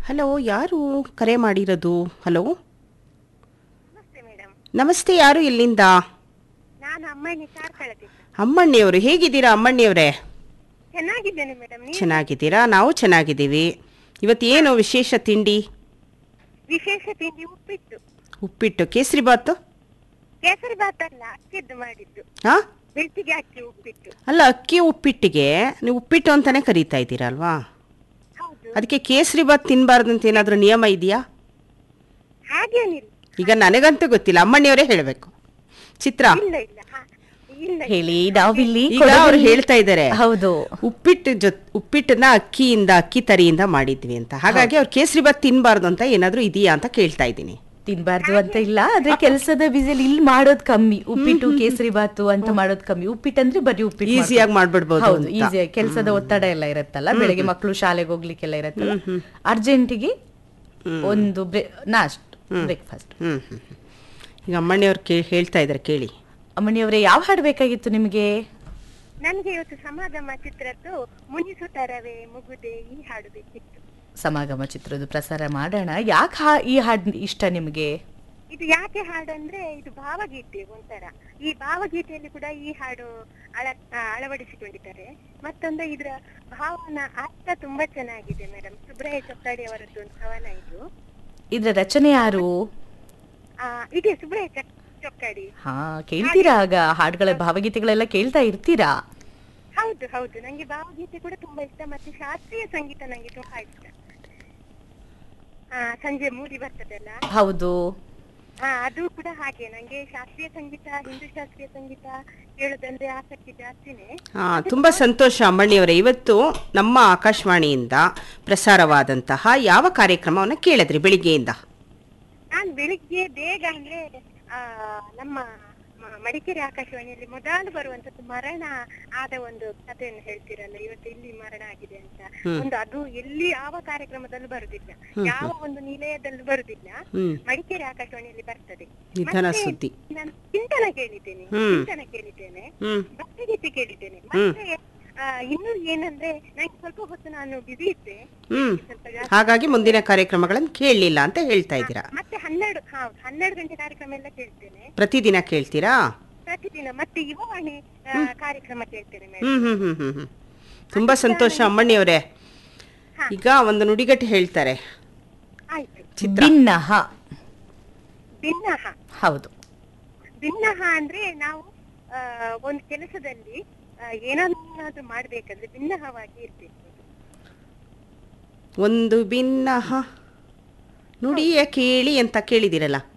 Hello, ಯಾರು ಕರೆ ಮಾಡಿರೋದು? ಹಲೋ, ನಮಸ್ತೆ ಮೇಡಮ್. ನಮಸ್ತೆ. ಯಾರು, ಎಲ್ಲಿಂದ? ನಾನು ಅಮ್ಮಣ್ಣಿ ಕಾರ್ಕಳದಿಂದ. ಅಮ್ಮಣ್ಣಿಯವರು, ಹೇಗಿದ್ದೀರಾ ಅಮ್ಮಣ್ಣಿಯವರೇ? ಚೆನ್ನಾಗಿದ್ದೇನೆ ಮೇಡಮ್. ನೀವು? ಚೆನ್ನಾಗಿದ್ದೀರಾ? ನಾವು ಚೆನ್ನಾಗಿದ್ದೀವಿ. ಇವತ್ತು ಏನು ವಿಶೇಷ ತಿಂಡಿ? ವಿಶೇಷ ತಿಂಡಿ ಉಪ್ಪಿಟ್ಟು. ಉಪ್ಪಿಟ್ಟು, ಕೇಸರಿ ಬಾತು? ಕೇಸರಿ ಭಾತ್ ಅಲ್ಲ, ಅಕ್ಕಿದ್ದು ಮಾಡಿದ್ದು. ಹಾಂ, ಬೆಳ್ತಿಗೆ ಅಕ್ಕಿ ಉಪ್ಪಿಟ್ಟು. ಅಲ್ಲ, ಅಕ್ಕಿ ಉಪ್ಪಿಟ್ಟಿಗೆ ನೀವು ಉಪ್ಪಿಟ್ಟು ಅಂತಾನೆ ಕರೀತಾ ಇದ್ದೀರಾ ಅಲ್ವಾ? ಹೌದು. ಅದಕ್ಕೆ ಕೇಸರಿ ಬಾತ್ ತಿನ್ನಬಾರ್ದು ಅಂತ ಏನಾದರೂ ನಿಯಮ ಇದೆಯಾ? ಹಾಗೇನಿಲ್ಲ. ಈಗ ನನಗಂತೂ ಗೊತ್ತಿಲ್ಲ, ಅಮ್ಮಣ್ಣಿಯವರೇ ಹೇಳಬೇಕು. ಚಿತ್ರ ಇಲ್ಲ ಇಲ್ಲ ಇಲ್ಲ. ಹೇಳಿ, ನಾವಿಲ್ಲಿ ಈಗ ಅವ್ರು ಹೇಳ್ತಾ ಇದ್ದಾರೆ ಹೌದು, ಉಪ್ಪಿಟ್ಟನ್ನ ಅಕ್ಕಿ ತರಿಯಿಂದ ಮಾಡಿದ್ವಿ ಅಂತ. ಹಾಗಾಗಿ ಅವ್ರು ಕೇಸರಿ ಬಾತ್ ತಿನ್ಬಾರ್ದು ಅಂತ ಏನಾದ್ರೂ ಇದೆಯಾ ಅಂತ ಕೇಳ್ತಾ ಇದ್ದೀನಿ. ತಿನ್ಬಾರ್ದು ಅಂತ ಇಲ್ಲ, ಆದ್ರೆ ಕೆಲಸದ ಬಿಸಿಲಿ ಇಲ್ಲಿ ಮಾಡೋದ್ ಕಮ್ಮಿ. ಉಪ್ಪಿಟ್ಟು ಕೇಸರಿ ಬಾತು ಅಂತ ಮಾಡೋದ್ ಕಮ್ಮಿ. ಉಪ್ಪಿಟ್ಟು ಅಂದ್ರೆ ಬರೀ ಉಪ್ಪಿಟ್ಟು ಈಸಿಯಾಗಿ ಮಾಡ್ಬಿಡ್ಬೋದು. ಹೌದು, ಈಸಿಯಾಗಿ. ಕೆಲಸದ ಒತ್ತಡ ಎಲ್ಲ ಇರತ್ತಲ್ಲ, ಬೆಳಗ್ಗೆ ಮಕ್ಕಳು ಶಾಲೆಗೆ ಹೋಗ್ಲಿಕ್ಕೆಲ್ಲ ಇರತ್ತಲ್ಲ, ಅರ್ಜೆಂಟಿಗೆ ಒಂದು ಬ್ರೇಕ್ಫಾಸ್ಟ್. ಈಗ ಅಮ್ಮಣ್ಣಿಯವ್ರು ಹೇಳ್ತಾ ಇದ್ದಾರೆ, ಕೇಳಿ. ಅಮ್ಮಣಿಯವರೇ, ಯಾವ ಹಾಡು ಬೇಕಾಗಿತ್ತು ನಿಮಗೆ? ನನ್ಗೆ ಇವತ್ತು ಸಮಾಗಮ ಚಿತ್ರದ್ದು ಮುನಿಸುತ್ತರವೇ ಮುಗುದೆ ಈ ಹಾಡು ಬೇಕಿತ್ತು. ಸಮಾಗಮ ಚಿತ್ರದ ಪ್ರಸಾರ ಮಾಡೋಣ. ಯಾಕೆ ಈ ಹಾಡು ಇಷ್ಟ ನಿಮಗೆ? ಇದು ಯಾಕೆ ಹಾಡಂದ್ರೆ ಇದು ಭಾವಗೀತೆ ಒಂಥರ. ಈ ಭಾವಗೀತೆಯಲ್ಲಿ ಕೂಡ ಈ ಹಾಡು ಅಳವಡಿಸಿಕೊಂಡಿದ್ದಾರೆ. ಮತ್ತೊಂದು ಇದರ ಭಾವನ ಅರ್ಥ ತುಂಬಾ ಚೆನ್ನಾಗಿದೆ ಮೇಡಮ್. ಸುಬ್ರಾಯ ಚೊಕ್ಕಾಡಿ ಅವರದ್ದು ಒಂದು ಕವನ ಇದು. ಇದ್ರ ರಚನೆ ಯಾರು? ಇದೆ ಸುಬ್ರಾಯ ಚೊಕ್ಕಾಡಿ. ಹಾ, ಕೇಳ್ತೀರಾ? ಆಗ ಹಾಡುಗಳ ಭಾವಗೀತೆಗಳೆಲ್ಲ ಕೇಳ್ತಾ ಇರ್ತೀರಾ? ಹೌದು ಹೌದು, ನಂಗೆ ಭಾವಗೀತೆ ಕೂಡ ತುಂಬಾ ಇಷ್ಟ. ಮತ್ತೆ ಶಾಸ್ತ್ರೀಯ ಸಂಗೀತ ನಂಗೆ ತುಂಬಾ ಇಷ್ಟ. ಸಂಜೆ ಮೂಡಿ ಬರ್ತದಲ್ಲ, ಹೌದು. ಅದು ಕೂಡ ಹಾಗೆ. ನಂಗೆ ಶಾಸ್ತ್ರೀಯ ಸಂಗೀತ, ಹಿಂದೂ ಶಾಸ್ತ್ರೀಯ ಸಂಗೀತ ಕೇಳೋದಂದ್ರೆ ಆಸಕ್ತಿ ಜಾಸ್ತಿನೇ. ತುಂಬಾ ಸಂತೋಷ ಅಮ್ಮಣ್ಣಿಯವರೇ. ಇವತ್ತು ನಮ್ಮ ಆಕಾಶವಾಣಿಯಿಂದ ಪ್ರಸಾರವಾದಂತಹ ಯಾವ ಕಾರ್ಯಕ್ರಮವನ್ನು ಕೇಳಿದ್ರಿ ಬೆಳಿಗ್ಗೆಯಿಂದ? ನಾನು ಬೆಳಿಗ್ಗೆ ಬೇಗ ಅಂದ್ರೆ ನಮ್ಮ ಮಡಿಕೇರಿ ಆಕಾಶವಾಣಿಯಲ್ಲಿ ಮೊದಲು ಬರುವಂತದ್ದು ಮರಣ ಆದ ಒಂದು ಕಥೆಯನ್ನು ಹೇಳ್ತೀರಲ್ಲ, ಇವತ್ತು ಇಲ್ಲಿ ಮರಣ ಆಗಿದೆ ಅಂತ ಒಂದು. ಅದು ಎಲ್ಲಿ ಯಾವ ಕಾರ್ಯಕ್ರಮದಲ್ಲೂ ಬರುದಿಲ್ಲ, ಯಾವ ಒಂದು ನಿಲಯದಲ್ಲೂ ಬರುದಿಲ್ಲ. ಮಡಿಕೇರಿ ಆಕಾಶವಾಣಿಯಲ್ಲಿ ಬರ್ತದೆ. ಸುದ್ದಿ ನಾನು ಚಿಂತನ ಕೇಳಿದ್ದೇನೆ, ಭಕ್ತಿಗೀತೆ ಕೇಳಿದ್ದೇನೆ. ಮತ್ತೆ ಇನ್ನು ಏನಂದ್ರೆ ನಂಗೆ ಸ್ವಲ್ಪ ಹೊತ್ತು ನಾನು ಬಿಸಿ ಇದ್ದೆ, ಹಾಗಾಗಿ ಮುಂದಿನ ಕಾರ್ಯಕ್ರಮಗಳನ್ನು ಕೇಳಲಿಲ್ಲ ಅಂತ ಹೇಳ್ತಾ ಇದ್ದೀರಾ. ಮತ್ತೆ 12 ಗಂಟೆ ಕಾರ್ಯಕ್ರಮ ಎಲ್ಲ ಕೇಳ್ತೇನೆ. ಪ್ರತಿದಿನ ಕೇಳ್ತೀರಾ? ಪ್ರತಿದಿನ. ಮತ್ತೆ ಯುವವಾಣಿ ಕಾರ್ಯಕ್ರಮ ಕೇಳ್ತೇನೆ. ತುಂಬಾ ಸಂತೋಷ ಅಮ್ಮಣ್ಣಿಯವರೇ. ಈಗ ಒಂದು ನುಡಿಗಟ್ಟು ಹೇಳ್ತಾರೆ. ಆಯ್ತು. ಭಿನ್ನಹ. ಹೌದು. ಭಿನ್ನಹ ಅಂದ್ರೆ ನಾವು ಒಂದು ಕೆಲಸದಲ್ಲಿ ಏನಾದ್ರೂ ಮಾಡ್ಬೇಕಂದ್ರೆ ಭಿನ್ನಹವಾಗಿ ಇರ್ಬೇಕು. ಒಂದು ಭಿನ್ನಹ ನುಡಿಯ ಕೇಳಿ ಅಂತ ಕೇಳಿದಿರಲ್ಲ.